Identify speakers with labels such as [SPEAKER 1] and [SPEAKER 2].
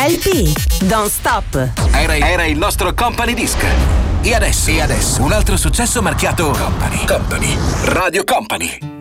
[SPEAKER 1] LP, Don't Stop.
[SPEAKER 2] Era il nostro Company Disc. E adesso un altro successo marchiato Company. Radio Company.